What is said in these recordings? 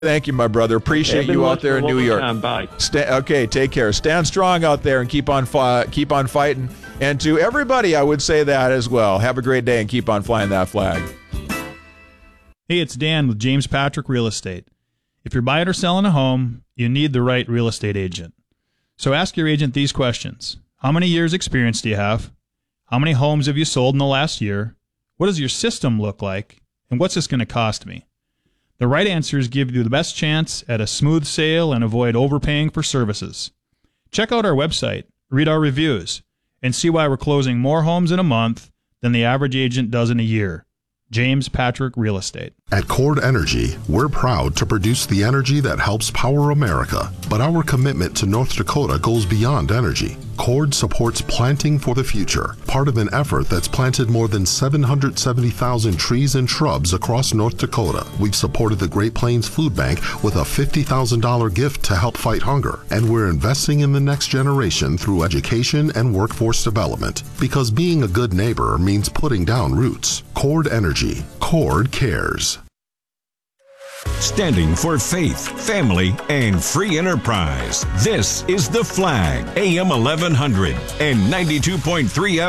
Thank you, my brother. Appreciate you out there in New York. Bye. Okay, take care. Stand strong out there and keep on fighting. And to everybody, I would say that as well. Have a great day and keep on flying that flag. Hey, it's Dan with James Patrick Real Estate. If you're buying or selling a home, you need the right real estate agent. So ask your agent these questions. How many years experience do you have? How many homes have you sold in the last year? What does your system look like? And what's this going to cost me? The right answers give you the best chance at a smooth sale and avoid overpaying for services. Check out our website, read our reviews, and see why we're closing more homes in a month than the average agent does in a year. James Patrick Real Estate. At Cord Energy, we're proud to produce the energy that helps power America. But our commitment to North Dakota goes beyond energy. Cord supports planting for the future, part of an effort that's planted more than 770,000 trees and shrubs across North Dakota. We've supported the Great Plains Food Bank with a $50,000 gift to help fight hunger. And we're investing in the next generation through education and workforce development. Because being a good neighbor means putting down roots. Cord Energy. Cord cares. Standing for faith, family, and free enterprise. This is The Flag, AM 1100 and 92.3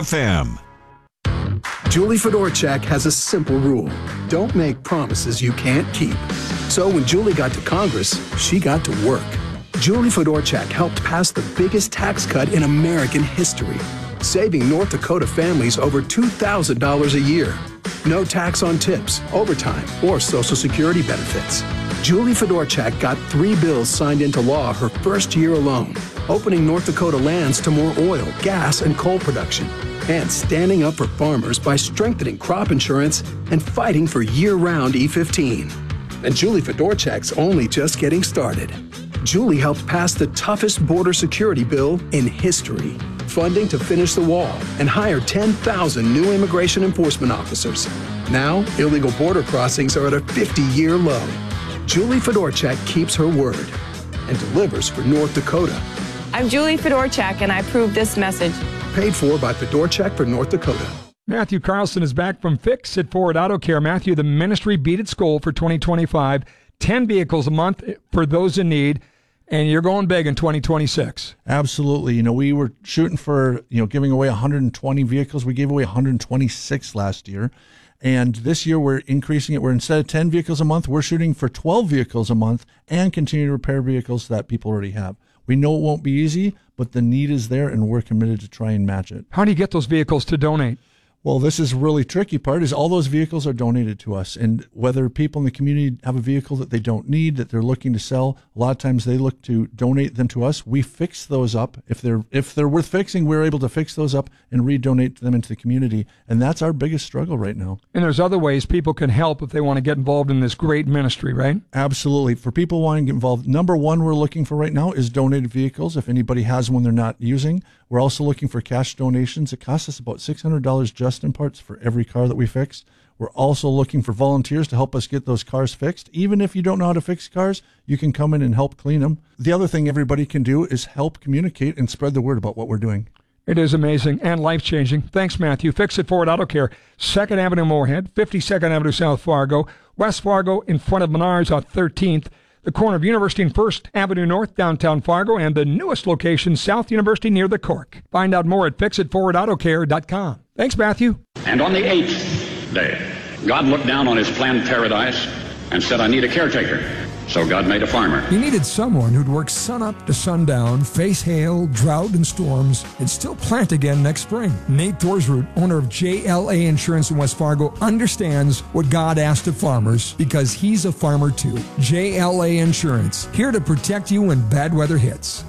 FM. Julie Fedorchak has a simple rule. Don't make promises you can't keep. So when Julie got to Congress, she got to work. Julie Fedorchak helped pass the biggest tax cut in American history, saving North Dakota families over $2,000 a year. No tax on tips, overtime, or Social Security benefits. Julie Fedorchak got 3 bills signed into law her first year alone, opening North Dakota lands to more oil, gas, and coal production, and standing up for farmers by strengthening crop insurance and fighting for year-round E15. And Julie Fedorchak's only just getting started. Julie helped pass the toughest border security bill in history, funding to finish the wall and hire 10,000 new immigration enforcement officers. Now, illegal border crossings are at a 50-year low. Julie Fedorchak keeps her word and delivers for North Dakota. I'm Julie Fedorchak, and I approve this message. Paid for by Fedorchak for North Dakota. Matthew Carlson is back from Fix It Forward Auto Care. Matthew, the ministry beat its goal for 2025, 10 vehicles a month for those in need. And you're going big in 2026. Absolutely. We were shooting for, giving away 120 vehicles. We gave away 126 last year. And this year we're increasing it. We're instead of 10 vehicles a month, we're shooting for 12 vehicles a month and continue to repair vehicles that people already have. We know it won't be easy, but the need is there and we're committed to try and match it. How do you get those vehicles to donate? Well, this is really tricky part is all those vehicles are donated to us. And whether people in the community have a vehicle that they don't need, that they're looking to sell, a lot of times they look to donate them to us. We fix those up. If they're worth fixing, we're able to fix those up and redonate them into the community. And that's our biggest struggle right now. And there's other ways people can help if they want to get involved in this great ministry, right? Absolutely. For people wanting to get involved, number one we're looking for right now is donated vehicles. If anybody has one they're not using, we're also looking for cash donations. It costs us about $600 just in parts for every car that we fix. We're also looking for volunteers to help us get those cars fixed. Even if you don't know how to fix cars, you can come in and help clean them. The other thing everybody can do is help communicate and spread the word about what we're doing. It is amazing and life-changing. Thanks, Matthew. Fix It Forward Auto Care, 2nd Avenue Moorhead, 52nd Avenue South Fargo, West Fargo in front of Menards on 13th, the corner of University and 1st Avenue North, downtown Fargo, and the newest location, South University near the Cork. Find out more at fixitforwardautocare.com. Thanks, Matthew. And on the 8th day, God looked down on his planned paradise and said, I need a caretaker. So God made a farmer. He needed someone who'd work sunup to sundown, face hail, drought, and storms, and still plant again next spring. Nate Thorsroot, owner of JLA Insurance in West Fargo, understands what God asked of farmers because he's a farmer too. JLA Insurance, here to protect you when bad weather hits.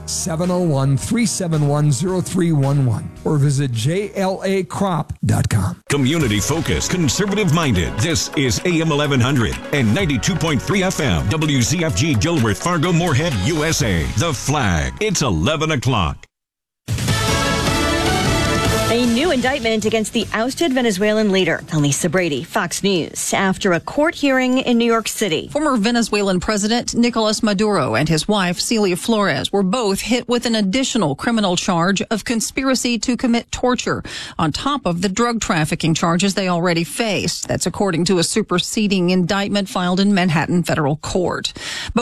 701-371-0311 or visit JLAcrop.com. Community focused, conservative minded. This is AM 1100 and 92.3 FM. WZFG Dilworth, Fargo, Moorhead, USA. The Flag. It's 11 o'clock. A new indictment against the ousted Venezuelan leader, Elisa Brady, Fox News, after a court hearing in New York City. Former Venezuelan President Nicolas Maduro and his wife, Celia Flores, were both hit with an additional criminal charge of conspiracy to commit torture, on top of the drug trafficking charges they already faced. That's according to a superseding indictment filed in Manhattan federal court.